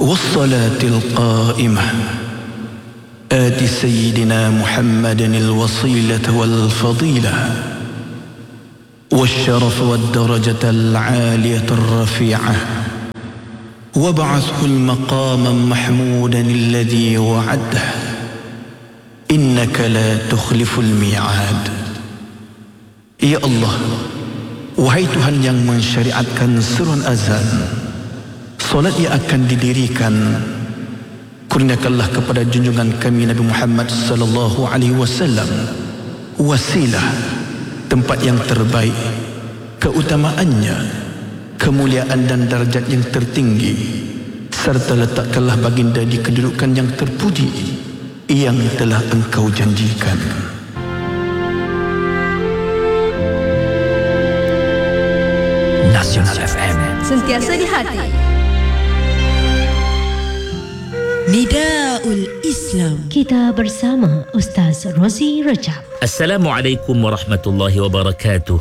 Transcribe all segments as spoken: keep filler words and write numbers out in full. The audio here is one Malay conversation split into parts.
والصلاة القائمة آت سيدنا محمد الوصيلة والفضيلة والشرف والدرجة العالية الرفيعة وابعثه المقام محمودا الذي وعده إنك لا تخلف الميعاد. Ya Allah, wahai Tuhan yang mensyariatkan seruan azan, solat yang akan didirikan, kurniakanlah kepada junjungan kami Nabi Muhammad sallallahu alaihi wasallam wasilah, tempat yang terbaik, keutamaannya, kemuliaan dan darjat yang tertinggi, serta letakkanlah baginda di kedudukan yang terpuji yang telah engkau janjikan. Nasional F M, sentiasa di hati. Nidaul Islam. Kita bersama Ustaz Rozi Rajab. Assalamualaikum warahmatullahi wabarakatuh.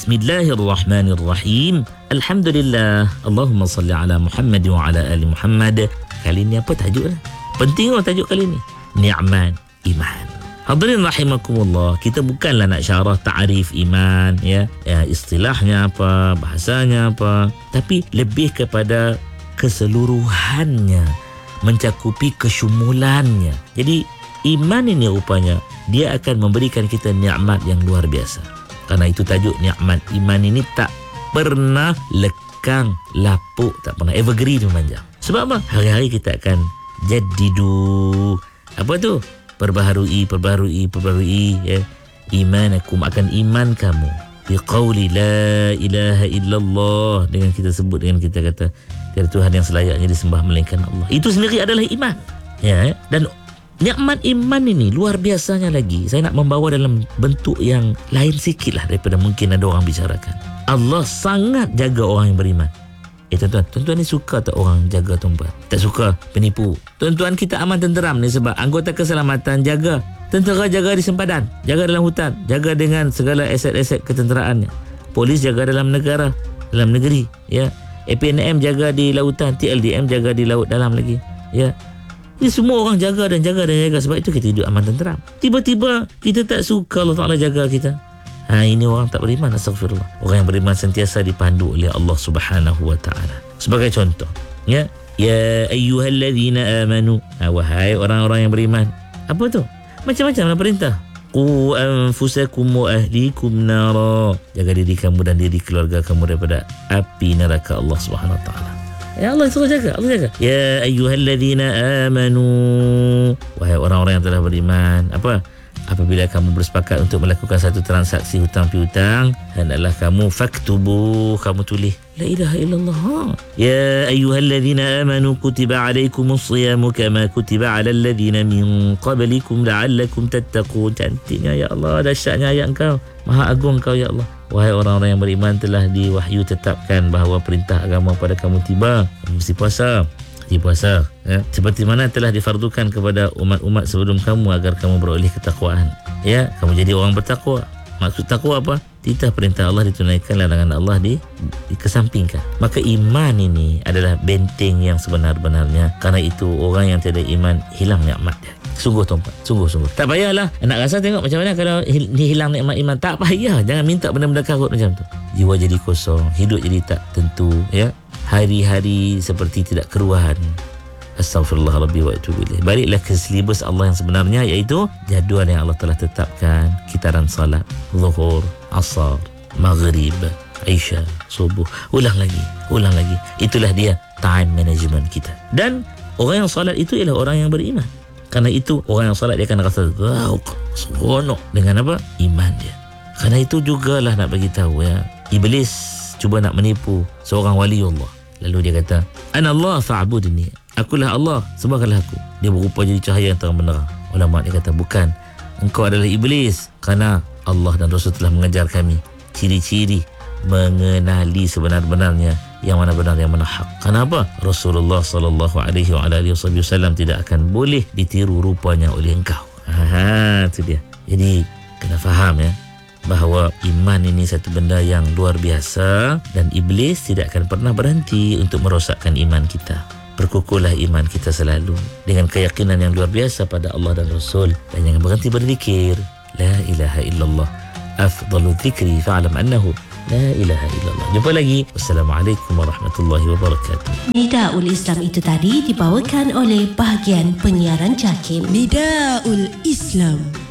Bismillahirrahmanirrahim. Alhamdulillah. Allahumma salli ala Muhammad wa ala ali Muhammad. Kali ni apa tajuk lah? Penting oh tajuk kali ni. Ni'mat iman. Hadirin rahimakumullah, kita bukanlah nak syarah ta'rif iman, ya, ya, istilahnya apa, bahasanya apa, tapi lebih kepada keseluruhannya, mencakupi kesyumulannya. Jadi iman ini rupanya dia akan memberikan kita nikmat yang luar biasa. Karena itu tajuk nikmat iman ini tak pernah lekang, lapuk, tak pernah evergreen memanjang. Sebab apa? Hari-hari kita akan jadidu, apa tu? Perbaharui, perbaharui, perbaharui, ya. Imanakum, akan iman kamu. Biqauli la ilaha illallah, dengan kita sebut, dengan kita kata tiada Tuhan yang selayaknya disembah melainkan Allah. Itu sendiri adalah iman. Ya, dan nikmat iman ini luar biasanya lagi. Saya nak membawa dalam bentuk yang lain sikit lah daripada mungkin ada orang bicarakan. Allah sangat jaga orang yang beriman. Eh tuan-tuan, tuan-tuan ni suka tak orang jaga tuan-tuan? Tak suka penipu. Tuan-tuan kita aman tenteram ni sebab anggota keselamatan jaga. Tentera jaga di sempadan, jaga dalam hutan, jaga dengan segala aset-aset ketenteraannya. Polis jaga dalam negara, dalam negeri, ya. A P N M jaga di lautan, T L D M jaga di laut dalam lagi, ya. Ini semua orang jaga dan jaga dan jaga, sebab itu kita hidup aman tenteram. Tiba-tiba kita tak suka Allah Ta'ala jaga kita. Ha, ini orang tak beriman, astagfirullah. Orang yang beriman sentiasa dipandu oleh Allah Subhanahu wa Ta'ala. Sebagai contoh, ya, ya ayyuhalladzina amanu, ha, wahai orang-orang yang beriman. Apa tu? Macam-macam lah perintah. Qu anfusakum wa ahlikum nara, jaga diri kamu dan diri keluarga kamu daripada api neraka Allah Subhanahu wa Ta'ala. Ya Allah suruh jaga, Allah jaga. Ya ayyuhalladzina amanu, wahai orang-orang yang telah beriman. Apa? Apabila kamu bersepakat untuk melakukan satu transaksi hutang piutang, hendaklah kamu faktubu, kamu tulis la ilaha illallah. Ya ayyuhalladzina amanu kutiba alaikumus siyamu kama kutiba alal ladzina min qablikum la'allakum tattaqun. Cantiknya ya Allah, dahsyatnya ayat engkau, maha agung engkau ya Allah. Wahai orang-orang yang beriman, telah diwahyu tetapkan bahawa perintah agama pada kamu tiba, kamu mesti puasa. Puasa, ya, seperti mana telah difardukan kepada umat-umat sebelum kamu agar kamu beroleh ketakwaan. Ya, kamu jadi orang bertakwa. Maksud takwa apa? Titah perintah Allah ditunaikan, larangan Allah di, dikesampingkan. Maka iman ini adalah benteng yang sebenar-benarnya. Karena itu orang yang tiada iman hilang nikmat dia. Sungguh tuan-tuan, sungguh-sungguh. Tak payahlah nak rasa tengok macam mana kalau hilang nikmat iman. Tak payah, jangan minta benda-benda karut macam tu. Jiwa jadi kosong, hidup jadi tak tentu, ya. Hari-hari seperti tidak keruan. Astaghfirullah Rabbi wa atubu ilaih. Baliklah ke silibus Allah yang sebenarnya, iaitu jadual yang Allah telah tetapkan. Kitaran salat, zuhur, asar, maghrib, isya, subuh. Ulang lagi, ulang lagi. Itulah dia time management kita. Dan orang yang salat itu ialah orang yang beriman. Karena itu orang yang salat dia akan rasa gauk, seronok dengan apa? Iman dia. Karena itu jugalah nak bagi tahu, ya, Iblis cuba nak menipu seorang wali Allah. Lalu dia kata, Ana Allah fa'budni, akulah Allah, sembahkanlah aku. Dia berupa jadi cahaya yang terang benderang. Ulama dia kata, bukan, engkau adalah iblis, kerana Allah dan Rasul telah mengajar kami ciri-ciri mengenali sebenar-benarnya yang mana benar, yang mana hak. Kenapa? Rasulullah sallallahu alaihi wasallam tidak akan boleh ditiru rupanya oleh engkau. Ha, itu dia. Jadi kena faham, ya, bahawa iman ini satu benda yang luar biasa dan iblis tidak akan pernah berhenti untuk merosakkan iman kita. Perkukuhlah iman kita selalu dengan keyakinan yang luar biasa pada Allah dan Rasul, dan jangan berhenti berzikir la ilaha illallah. Afdalu dzikri fa'lam annahu la ilaha illallah. Jumpa lagi. Wassalamualaikum warahmatullahi wabarakatuh. Nidaul Islam itu tadi dibawakan oleh bahagian penyiaran JAKIM. Nidaul Islam.